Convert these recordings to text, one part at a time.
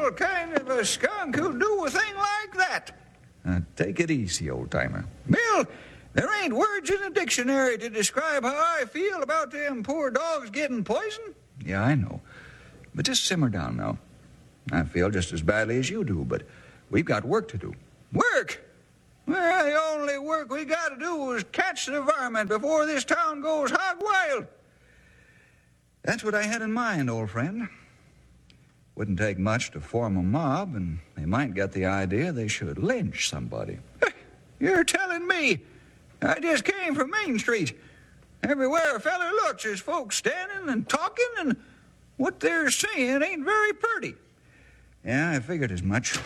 what kind of a skunk who'd do a thing like that? Take it easy, old-timer. Bill, there ain't words in the dictionary to describe how I feel about them poor dogs getting poisoned. Yeah, I know. But just simmer down now. I feel just as badly as you do, but we've got work to do. Work? Well, the only work we got to do is catch the varmint before this town goes hog wild. That's what I had in mind, old friend. Wouldn't take much to form a mob, and they might get the idea they should lynch somebody. You're telling me? I just came from Main Street. Everywhere a feller looks, there's folks standing and talking, and what they're saying ain't very pretty. Yeah, I figured as much.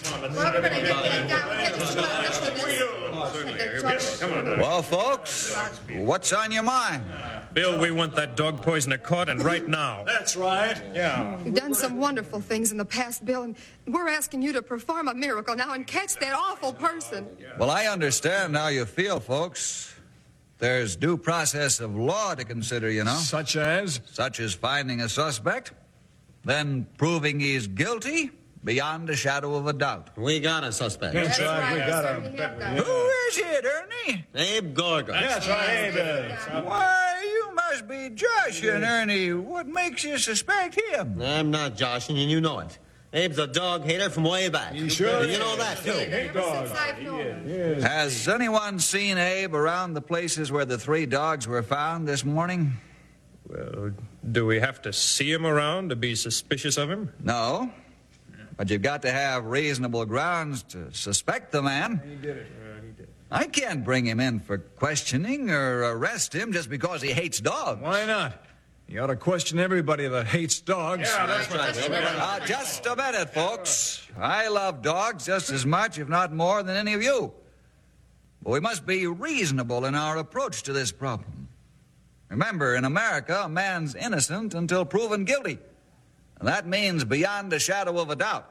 Well, folks, what's on your mind? Bill, we want that dog poisoner caught, and right now. That's right. Yeah. You've done some wonderful things in the past, Bill, and we're asking you to perform a miracle now and catch that awful person. Well, I understand how you feel, folks. There's due process of law to consider, you know. Such as? Such as finding a suspect, then proving he's guilty beyond a shadow of a doubt. We got a suspect. That's right. We got him. Who is it, Ernie? Abe Gorgon. That's right, Abe. Why, you must be joshing, Ernie. What makes you suspect him? I'm not joshing, and you know it. Abe's a dog hater from way back. You sure? And you know that, too. Hey, dog. Has anyone seen Abe around the places where the 3 dogs were found this morning? Well, do we have to see him around to be suspicious of him? No. But you've got to have reasonable grounds to suspect the man. He did it. I can't bring him in for questioning or arrest him just because he hates dogs. Why not? You ought to question everybody that hates dogs. Yeah, that's right. Just a minute, folks. I love dogs just as much, if not more, than any of you. But we must be reasonable in our approach to this problem. Remember, in America, a man's innocent until proven guilty. And that means beyond a shadow of a doubt.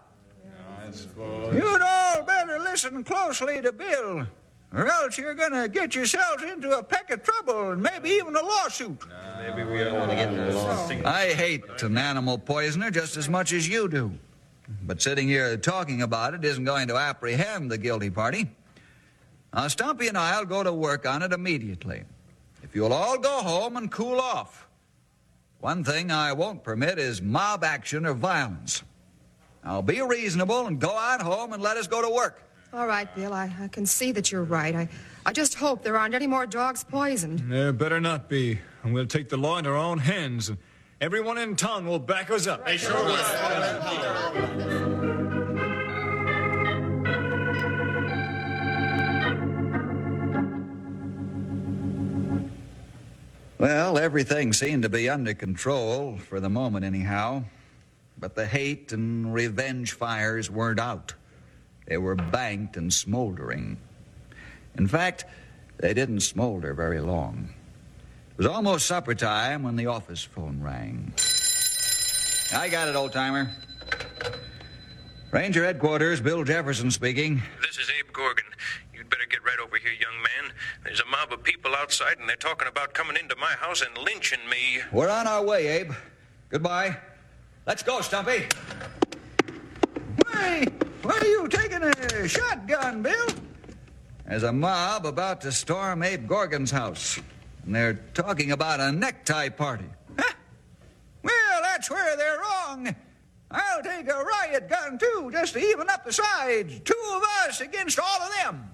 You'd all better listen closely to Bill, or else you're going to get yourselves into a peck of trouble and maybe even a lawsuit. Maybe we don't want to get into a lawsuit. I hate an animal poisoner just as much as you do. But sitting here talking about it isn't going to apprehend the guilty party. Now, Stumpy and I'll go to work on it immediately. If you'll all go home and cool off. One thing I won't permit is mob action or violence. Now, be reasonable and go on home and let us go to work. All right, Bill, I can see that you're right. I just hope there aren't any more dogs poisoned. There better not be. And we'll take the law in our own hands. And everyone in town will back us up. They sure will. Well, everything seemed to be under control, for the moment anyhow. But the hate and revenge fires weren't out. They were banked and smoldering. In fact, they didn't smolder very long. It was almost supper time when the office phone rang. I got it, old-timer. Ranger Headquarters, Bill Jefferson speaking. This is Abe Gorgon. You'd better get right over here, young man. There's a mob of people outside, and they're talking about coming into my house and lynching me. We're on our way, Abe. Goodbye. Let's go, Stumpy. Why are you taking a shotgun, Bill? There's a mob about to storm Abe Gorgon's house. And they're talking about a necktie party. Huh? Well, that's where they're wrong. I'll take a riot gun, too, just to even up the sides. 2 of us against all of them.